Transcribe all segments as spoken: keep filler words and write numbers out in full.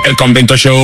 El Convento Show.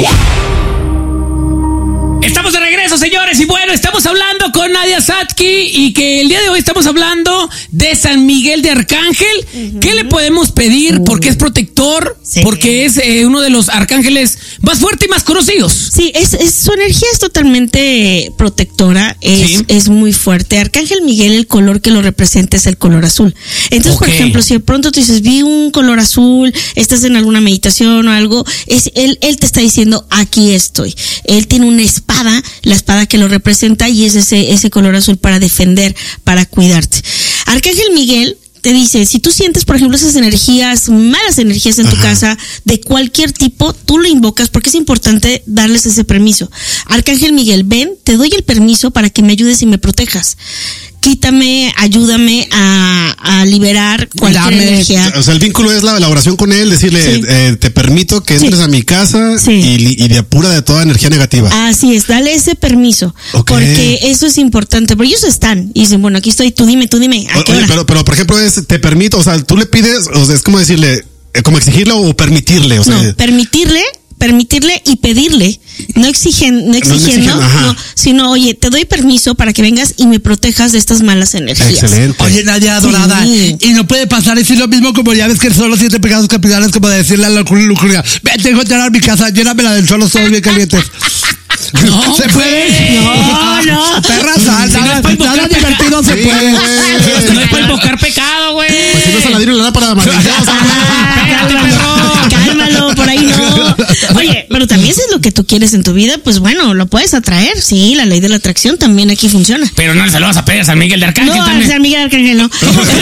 Estamos de regreso, señores, y bueno, estamos hablando con Nadia Satki y que el día de hoy estamos hablando de San Miguel de Arcángel. Uh-huh. ¿Qué le podemos pedir? Porque es protector, sí. porque es eh, uno de los arcángeles más fuertes y más conocidos. Sí, es, es su energía es totalmente protectora, es, sí. es muy fuerte. Arcángel Miguel, el color que lo representa es el color azul. Entonces, okay. por ejemplo, si de pronto tú dices, vi un color azul, estás en alguna meditación o algo, es él, él te está diciendo, aquí estoy. Él tiene una espada, la espada que lo representa, y es ese, ese color azul para defender, para cuidarte. Arcángel Miguel te dice, si tú sientes, por ejemplo, esas energías, malas energías en Ajá. tu casa, de cualquier tipo, tú lo invocas porque es importante darles ese permiso. Arcángel Miguel, ven, te doy el permiso para que me ayudes y me protejas. Quítame, ayúdame a, a liberar cualquier Dame. energía. O sea, el vínculo es la, la oración con él, decirle, sí. eh, te permito que entres sí. a mi casa sí. y, y de apura de toda energía negativa. Así es, dale ese permiso, okay. porque eso es importante, porque ellos están y dicen, bueno, aquí estoy, tú dime, tú dime. ¿A qué Oye, hora? pero, pero por ejemplo, es, te permito, o sea, tú le pides, o sea, es como decirle, como exigirle o permitirle, o sea. No, permitirle. permitirle y pedirle, no exigen, no exigiendo, no, exigen, no, sino, oye, te doy permiso para que vengas y me protejas de estas malas energías. Excelente. Oye, Nadia adorada, sí. y no puede pasar decir lo mismo como ya ves que son los siete pecados capitales, como de decirle a la lujuria, ven, tengo que entrar a mi casa, llénamela del sol, los ojos bien calientes. No, ¿se puede? No, no. Perra sal, si nada, no es nada divertido se puede. No es para invocar pecado, güey. Pues si no se la dieron la da para maravillosa. Cálmalo, cálmalo, por ahí no. Oye, pero también si es lo que tú quieres en tu vida, pues bueno, lo puedes atraer. Sí, la ley de la atracción también aquí funciona. Pero no se lo vas a pedir a San Miguel de Arcángel. No, también. a San Miguel de Arcángel no.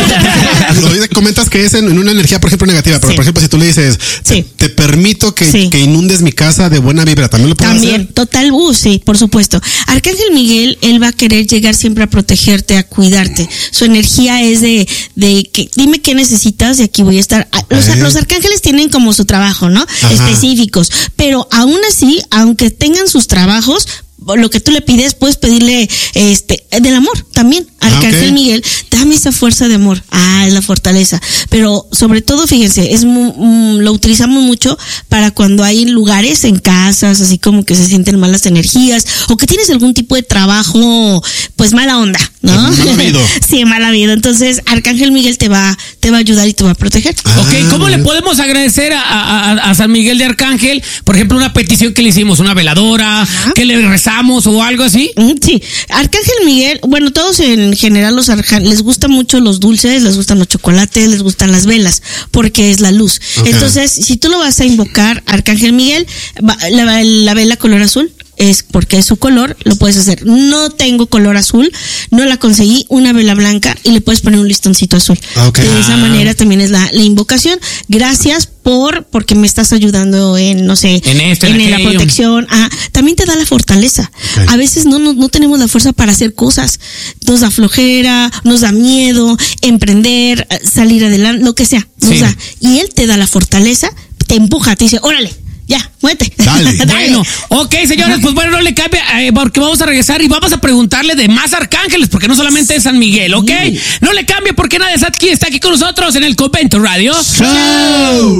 Lo comentas que es en, en una energía, por ejemplo, negativa, pero sí. por ejemplo, si tú le dices, sí. te, te permito que, sí. que inundes mi casa de buena vibra, ¿también lo puedes hacer? También, total, uh, sí, por supuesto. Arcángel Miguel, él va a querer llegar siempre a protegerte, a cuidarte. Su energía es de, de que, dime qué necesitas y aquí voy a estar. Los, eh. los arcángeles tienen como su trabajo, ¿no? Ajá. Específicos, pero aún así, aunque tengan sus trabajos, lo que tú le pides, puedes pedirle este del amor también. Arcángel ah, okay. Miguel, dame esa fuerza de amor. Ah, es la fortaleza. Pero sobre todo, fíjense, es muy, um, lo utilizamos mucho para cuando hay lugares en casas, así como que se sienten malas energías, o que tienes algún tipo de trabajo, pues mala onda, ¿no? Mal habido. Sí, mal habido. Entonces, Arcángel Miguel te va, te va a ayudar y te va a proteger. Ah, ok, ¿cómo le podemos agradecer a, a, a San Miguel de Arcángel? Por ejemplo, una petición que le hicimos, una veladora, Ajá. que le rezamos o algo así. Sí, Arcángel Miguel, bueno, todos en general los arcángeles les gustan mucho los dulces, les gustan los chocolates, les gustan las velas, porque es la luz. Okay. Entonces, si tú lo vas a invocar, Arcángel Miguel, la, la vela color azul, es porque es su color, lo puedes hacer. No tengo color azul, no la conseguí, una vela blanca y le puedes poner un listoncito azul. Okay. De esa manera también es la, la invocación. Gracias por, porque me estás ayudando en, no sé, en, esto, en, en la protección. Ah, también te da la fortaleza. Okay. A veces no, no, no tenemos la fuerza para hacer cosas. Nos da flojera, nos da miedo, emprender, salir adelante, lo que sea. Nos sí. da. Y él te da la fortaleza, te empuja, te dice, órale. Ya, muévete. Dale. Dale. Bueno, ok, señores, pues bueno, no le cambia, eh, porque vamos a regresar y vamos a preguntarle de más arcángeles, porque no solamente es San Miguel, ¿ok? Sí. No le cambie porque Nadia Satki está aquí con nosotros en el Convento Radio. Show.